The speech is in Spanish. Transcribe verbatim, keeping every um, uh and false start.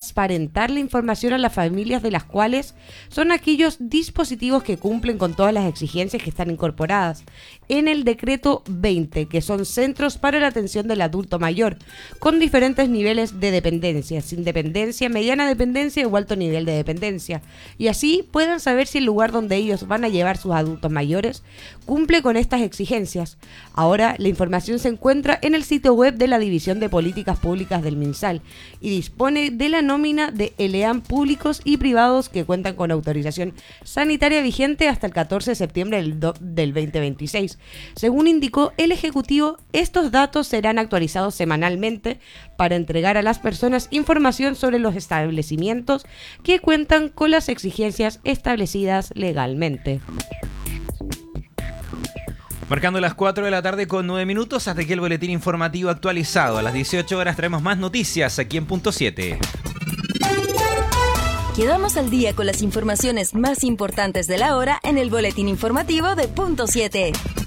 transparentar la información a las familias de las cuales son aquellos dispositivos que cumplen con todas las exigencias que están incorporadas en el decreto veinte, que son centros para la atención del adulto mayor, con diferentes niveles de dependencia, sin dependencia, mediana dependencia o alto nivel de dependencia, y así puedan saber si el lugar donde ellos van a llevar sus adultos mayores cumple con estas exigencias. Ahora la información se encuentra en el sitio web de la División de Políticas Públicas del MinSal y dispone de la nómina de ELEAM públicos y privados que cuentan con autorización sanitaria vigente hasta el catorce de septiembre del, do, del veinte veintiséis. Según indicó el Ejecutivo, estos datos serán actualizados semanalmente para entregar a las personas información sobre los establecimientos que cuentan con las exigencias establecidas legalmente. Marcando las cuatro de la tarde con nueve minutos, hasta aquí el boletín informativo actualizado. A las dieciocho horas traemos más noticias aquí en Punto siete. Quedamos al día con las informaciones más importantes de la hora en el boletín informativo de Punto siete.